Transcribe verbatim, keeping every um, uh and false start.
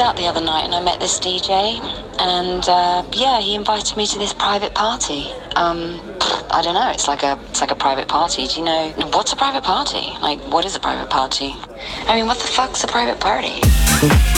out the other night and I met this D J, and uh, yeah, he invited me to this private party. Um, I don't know. It's like a it's like a private party. Do you know what's a private party? Like, what is a private party? I mean, what the fuck's a private party?